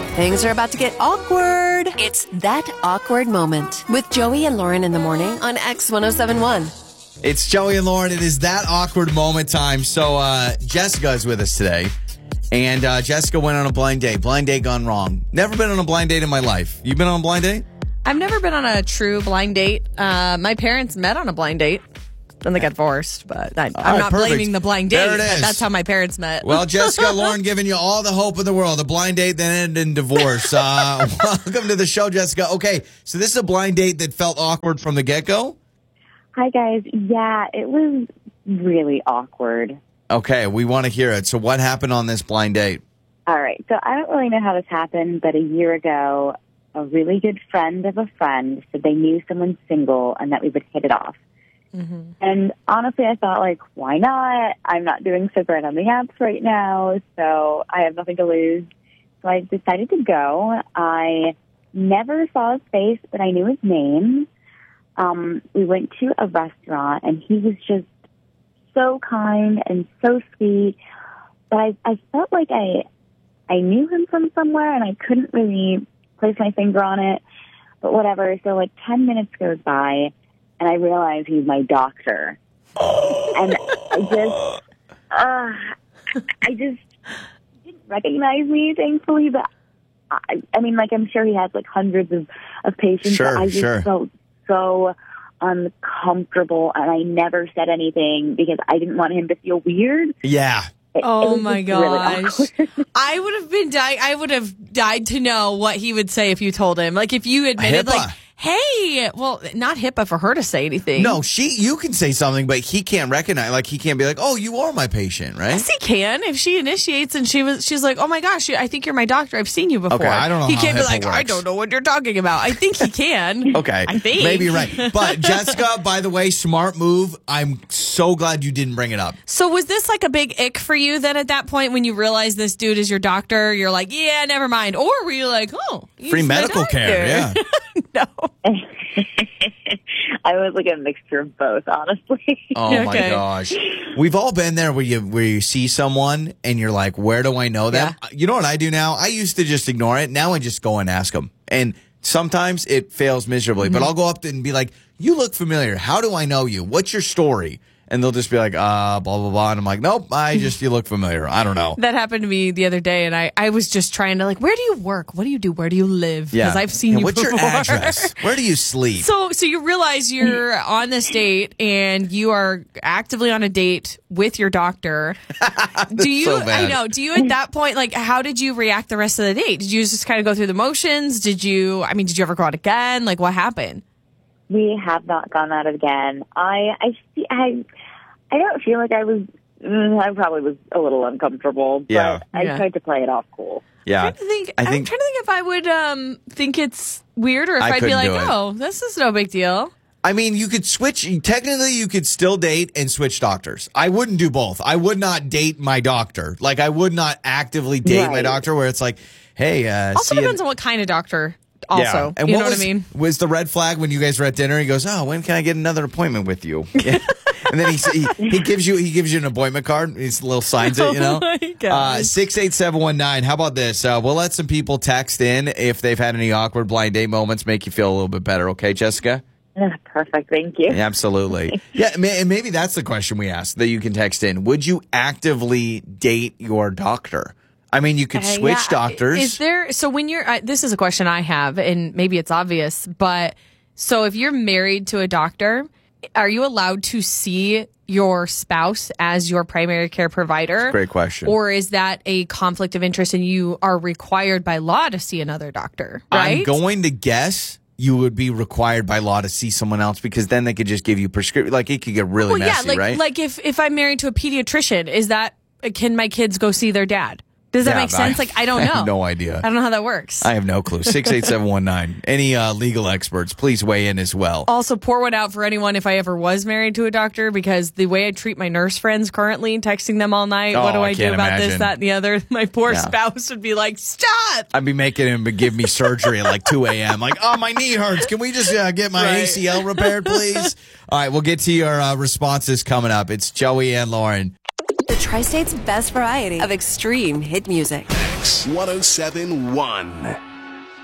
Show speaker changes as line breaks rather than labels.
Things are about to get awkward. It's That Awkward Moment with Joey and Lauren in the morning on X1071.
It's Joey and Lauren. It is That Awkward Moment time. So Jessica is with us today. And Jessica went on a blind date. Blind date gone wrong. Never been on a blind date in my life. You been on a blind date?
I've never been on a true blind date. My parents met on a blind date. Then they got divorced, but I'm not blaming the blind date.
There it is.
That's how my parents met.
Well, Jessica, Lauren giving you all the hope in the world. A blind date that ended in divorce. Welcome to the show, Jessica. Okay, so this is a blind date that felt awkward from the get-go?
Hi, guys. Yeah, it was really awkward.
Okay, we want to hear it. So what happened on this blind date?
All right, so I don't really know how this happened, but a year ago, a really good friend of a friend said they knew someone single and that we would hit it off. Mm-hmm. And honestly, I thought, like, why not? I'm not doing so great on the apps right now, so I have nothing to lose. So I decided to go. I never saw his face, but I knew his name. We went to a restaurant, and he was just so kind and so sweet. But I felt like I knew him from somewhere, and I couldn't really place my finger on it. But whatever. So, like, 10 minutes goes by, and I realize he's my doctor. And I just didn't recognize me, thankfully. But I mean, like, I'm sure he has like hundreds of patients.
Sure,
but I just felt so uncomfortable, and I never said anything because I didn't want him to feel weird.
Yeah.
Oh my gosh.
Really
I would have been dying. I would have died to know what he would say if you told him. Like, if you admitted,
HIPAA.
like, hey, well, not HIPAA for her to say anything.
No, you can say something, but he can't recognize. Like, he can't be like, "Oh, you are my patient," right?
Yes, he can. If she initiates and she's like, "Oh my gosh, I think you're my doctor. I've seen you before."
Okay, I don't know
He
how
can't be
HIPAA
like, "I
works.
don't know what you're talking about." I think he can.
Okay,
I think
maybe you're right. But Jessica, by the way, smart move. I'm so glad you didn't bring it up.
So was this like a big ick for you then at that point when you realized this dude is your doctor? You're like, yeah, never mind. Or were you like, oh, he's
Free
my
medical care, yeah.
No.
I was like a mixture of both, honestly.
Oh my
Okay.
gosh. We've all been there where you see someone and you're like, where do I know them?
Yeah.
You know what I do now? I used to just ignore it. Now I just go and ask them. And sometimes it fails miserably, but I'll go up and be like, you look familiar. How do I know you? What's your story? And they'll just be like, blah, blah, blah. And I'm like, nope, you look familiar. I don't know.
That happened to me the other day, and I was just trying to, like, where do you work? What do you do? Where do you live? Because I've seen you
what's
before.
your address? Where do you sleep?
So you realize you're on this date, and you are actively on a date with your doctor. Do you?
so bad.
I know. Do you at that point, like, how did you react the rest of the date? Did you just kind of go through the motions? Did you ever go out again? Like, what happened?
We have not gone out again. I don't feel like I was. I probably was a little uncomfortable, but
Yeah.
I tried to play it off cool.
Yeah.
I'm trying to think if I would think it's weird, or if
I
I'd be
couldn't
like,
do it.
oh, this is no big deal.
I mean, you could switch. Technically, you could still date and switch doctors. I wouldn't do both. I would not date my doctor. Like, I would not actively date my
Right.
doctor where it's like, hey,
Also depends on what kind of doctor. Also,
And
you
what
know what I mean?
Was the red flag when you guys were at dinner? He goes, "Oh, when can I get another appointment with you?" Yeah. And then he gives you an appointment card. He little signs it, you know.
Oh my gosh.
68719. How about this? We'll let some people text in if they've had any awkward blind date moments. Make you feel a little bit better, okay, Jessica?
Perfect, thank you.
Yeah, absolutely. Yeah, and maybe that's the question we asked that you can text in. Would you actively date your doctor? I mean, you could switch doctors.
Is there, so when you're, this is a question I have, and maybe it's obvious, but so if you're married to a doctor, are you allowed to see your spouse as your primary care provider?
Great question.
Or is that a conflict of interest and you are required by law to see another doctor, right?
I'm going to guess you would be required by law to see someone else because then they could just give you prescription. Like, it could get really messy, right?
Like if I'm married to a pediatrician, can my kids go see their dad? Does that make sense? Like, I don't know.
I have no idea.
I don't know how that works.
I have no clue. 68719. Any legal experts, please weigh in as well.
Also, pour one out for anyone if I ever was married to a doctor, because the way I treat my nurse friends currently, texting them all night, what do I do
can't
about
imagine.
this, that, and the other? My poor spouse would be like, stop!
I'd be making him give me surgery at like 2 a.m. Like, oh, my knee hurts. Can we just get my ACL repaired, please? All right, we'll get to your responses coming up. It's Joey and Lauren.
The Tri-State's best variety of extreme hit music.
X 107.1.